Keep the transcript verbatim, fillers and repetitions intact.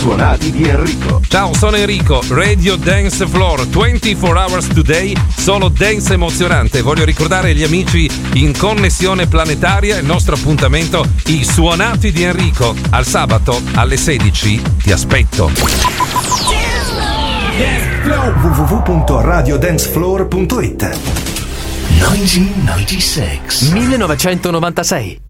suonati di Enrico. Ciao, sono Enrico, Radio Dance Floor, ventiquattro hours today, solo dance emozionante. Voglio ricordare agli amici in connessione planetaria il nostro appuntamento, i suonati di Enrico. Al sabato alle sedici ti aspetto. w w w punto radio dance floor punto it. millenovecentonovantasei